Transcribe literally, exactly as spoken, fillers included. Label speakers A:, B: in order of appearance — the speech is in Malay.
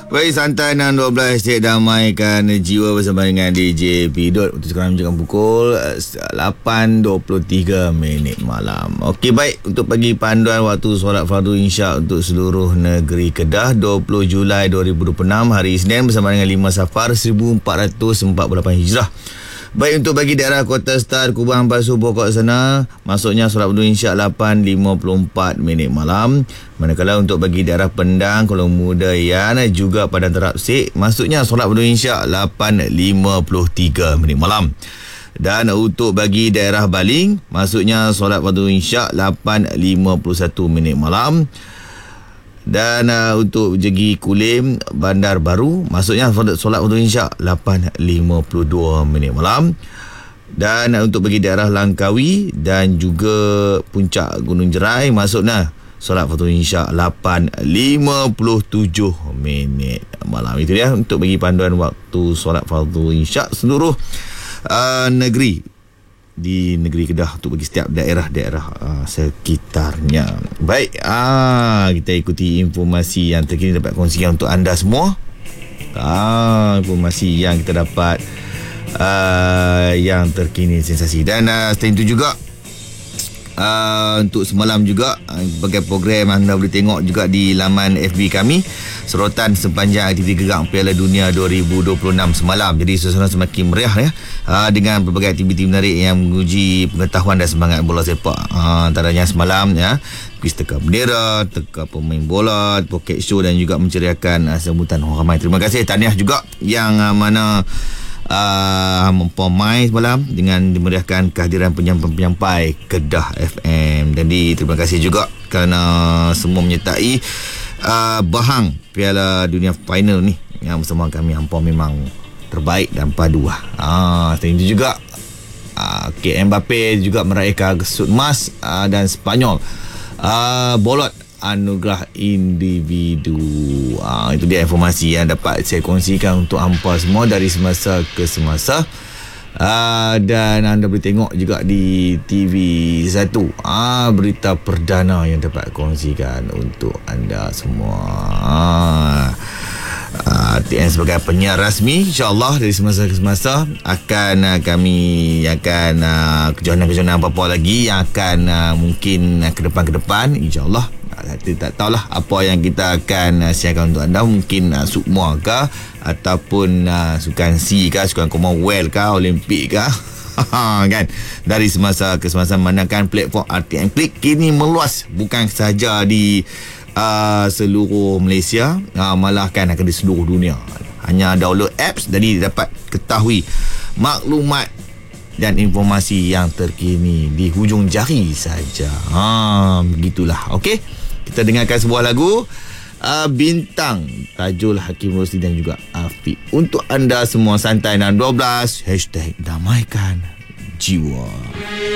A: Baik, santai enam dua belas Cik damaikan jiwa bersama dengan D J Pidot. Untuk sekarang menunjukkan pukul lapan dua puluh tiga minit malam. Okey, baik. Untuk pagi panduan waktu solat fardu insya untuk seluruh negeri Kedah, dua puluh Julai dua ribu dua puluh enam, hari Isnin bersama dengan lima Safar seribu empat ratus empat puluh lapan Hijrah. Baik, untuk bagi daerah Kota Star, Kubang, Pasu, Pokok sana, masuknya solat fardu insya lapan lima puluh empat minit malam. Manakala untuk bagi daerah Pendang, Kuala Muda, Yan juga Padang Terapsik, masuknya solat fardu insya lapan lima puluh tiga minit malam. Dan untuk bagi daerah Baling, masuknya solat fardu insya lapan lima puluh satu minit malam. Dan uh, untuk Jegi Kulim, Bandar Baru, masuknya solat fardu insya lapan lima puluh dua minit malam. Dan uh, untuk bagi daerah Langkawi dan juga Puncak Gunung Jerai, masuknya solat fardu insya lapan lima puluh tujuh minit malam. Itu dia untuk bagi panduan waktu solat fardu insya seluruh uh, negeri di negeri Kedah untuk bagi setiap daerah-daerah uh, sekitarnya. Baik, ah kita ikuti informasi yang terkini dapat kongsikan untuk anda semua. Ah informasi yang kita dapat uh, yang terkini sensasi. Dan uh, selain itu juga Uh, untuk semalam juga uh, berbagai program anda boleh tengok juga di laman F B kami, serotan sepanjang aktiviti Gerak Piala Dunia dua ribu dua puluh enam semalam. Jadi suasana semakin meriah ya, uh, dengan berbagai aktiviti menarik yang menguji pengetahuan dan semangat bola sepak. Uh, antaranya semalam ya, kuis teka bendera, teka pemain bola, pocket show dan juga menceriakan uh, sambutan orang ramai. Terima kasih, tahniah juga yang uh, mana Uh, mempomai semalam dengan dimeriahkan kehadiran penyampai-penyampai Kedah F M. Jadi terima kasih juga kerana semua menyertai uh, bahang Piala Dunia Final ni yang bersama kami. Hampa memang terbaik dan padu lah. Uh, selain itu juga uh, Kylian Mbappe juga meraihkan gesut emas uh, dan Sepanyol uh, bolot anugerah individu. Ah, itu dia informasi yang dapat saya kongsikan untuk hampa semua dari semasa ke semasa. Ah, dan anda boleh tengok juga di T V satu ah, berita perdana yang dapat kongsikan untuk anda semua. Ah, Uh, T N sebagai penyiar rasmi, insyaAllah dari semasa ke semasa akan uh, kami akan uh, kejohanan-kejohanan apa-apa lagi yang akan uh, mungkin uh, ke depan-ke depan, insyaAllah. Kita tak tahulah apa yang kita akan uh, siarkan untuk anda. Mungkin uh, Sukma kah, ataupun uh, Sukan C kah, Sukan Commonwealth kah, Olimpik kah. Kan, dari semasa ke semasa, manakan platform R T M Click kini meluas bukan sahaja di Uh, seluruh Malaysia, uh, malah kan akan di seluruh dunia. Hanya download apps, jadi dapat ketahui maklumat dan informasi yang terkini di hujung jari saja. Ha, begitulah. Okey, kita dengarkan sebuah lagu uh, Bintang, Tajul Hakim Rosli dan juga Afiq. Untuk anda semua santai enam dua belas, hashtag damaikan jiwa.